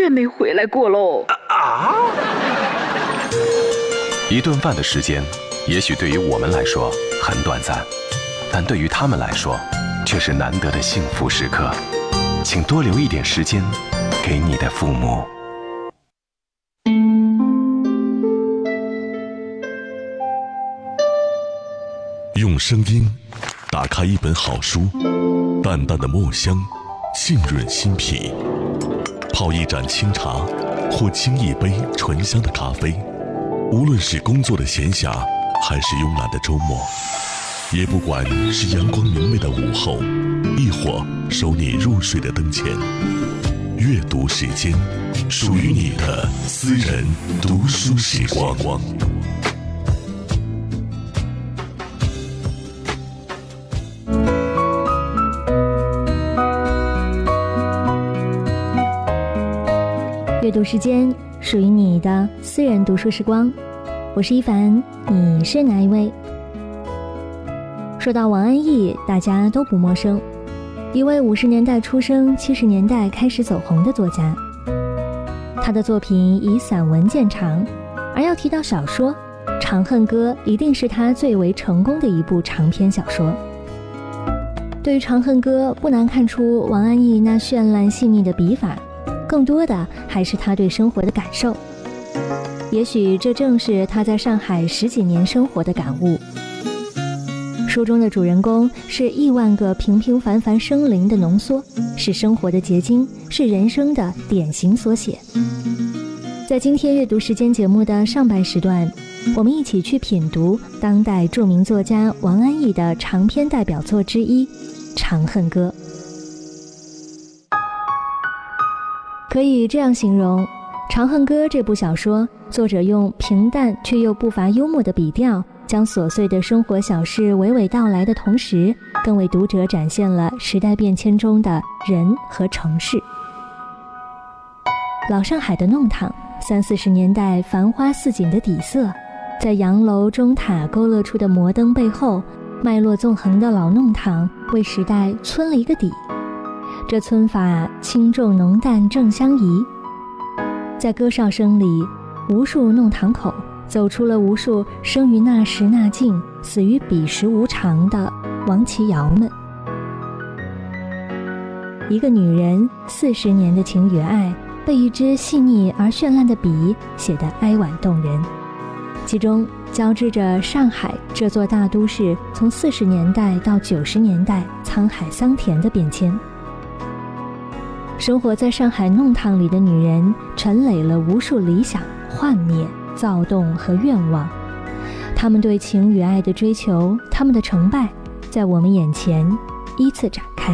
月没回来过喽。 一顿饭的时间，也许对于我们来说很短暂，但对于他们来说，却是难得的幸福时刻。请多留一点时间给你的父母。 用声音打开一本好书，淡淡的墨香浸润心脾，泡一盏清茶或沏一杯醇香的咖啡。无论是工作的闲暇还是慵懒的周末，也不管是阳光明媚的午后，亦或收你入睡的灯前，阅读时间，属于你的私人读书时光。 阅读时间，属于你的私人读书时光。我是一凡，你是哪一位？说到王安忆，大家都不陌生，一位50年代出生、70年代开始走红的作家。他的作品以散文见长，而要提到小说，《长恨歌》一定是他最为成功的一部长篇小说。对于《长恨歌》，不难看出王安忆那绚烂细腻的笔法，更多的还是他对生活的感受。也许这正是他在上海10几年生活的感悟。书中的主人公是亿万个平平凡凡生灵的浓缩，是生活的结晶，是人生的典型所写。在今天阅读时间节目的上半时段，我们一起去品读当代著名作家王安忆的长篇代表作之一《长恨歌》。可以这样形容，《长恨歌》这部小说，作者用平淡却又不乏幽默的笔调，将琐碎的生活小事娓娓道来的同时，更为读者展现了时代变迁中的人和城市。老上海的弄堂，30、40年代繁花似锦的底色，在洋楼钟塔勾勒出的摩灯背后，脉络纵横的老弄堂为时代皴了一个底。这皴法轻重浓淡正相宜。在歌哨声里，无数弄堂口走出了无数生于那时那境，死于彼时无常的王琦瑶们。一个女人40年的情与爱，被一支细腻而绚烂的笔写得哀婉动人，其中交织着上海这座大都市从40年代到90年代沧海桑田的变迁。生活在上海弄堂里的女人，陈垒了无数理想、幻灭、躁动和愿望。她们对情与爱的追求，她们的成败，在我们眼前依次展开。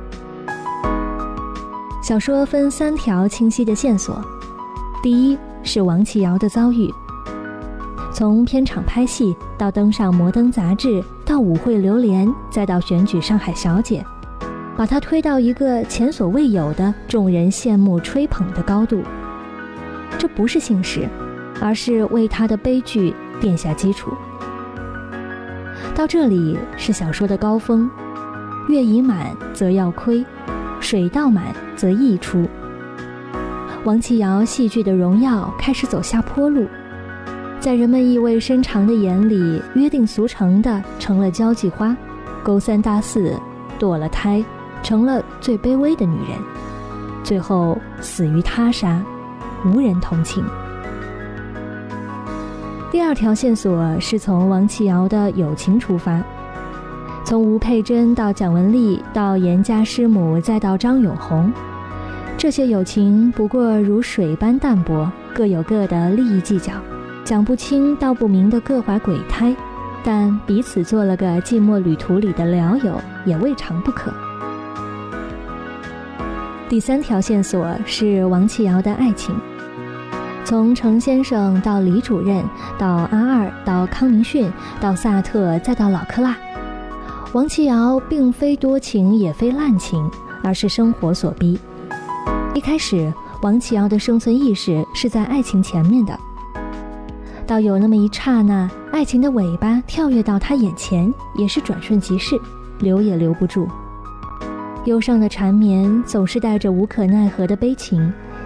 小说分3条清晰的线索。第一是王琦瑶的遭遇，从片场拍戏到登上摩登杂志，到舞会流连，再到选举上海小姐，把她推到一个前所未有的众人羡慕吹捧的高度。这不是幸事，而是为她的悲剧奠下基础。到这里是小说的高峰，月已满则要亏，水倒满则溢出。王琦瑶戏剧的荣耀开始走下坡路，在人们意味深长的眼里，约定俗成的成了交际花，勾三搭四，堕了胎，成了最卑微的女人，最后死于他杀，无人同情。第2条线索是从王琦瑶的友情出发，从吴佩珍到蒋雯丽，到严家师母，再到张永红，这些友情不过如水般淡薄，各有各的利益计较，讲不清道不明的各怀鬼胎，但彼此做了个寂寞旅途里的聊友，也未尝不可。第3条线索是王琦瑶的爱情，从程先生到李主任，到阿二，到康宁逊，到萨特，再到老克拉，王琦瑶并非多情也非滥情，而是生活所逼。一开始王琦瑶的生存意识是在爱情前面的，到有那么一刹那，爱情的尾巴跳跃到他眼前，也是转瞬即逝，留也留不住。忧伤的缠绵总是带着无可奈何的悲情，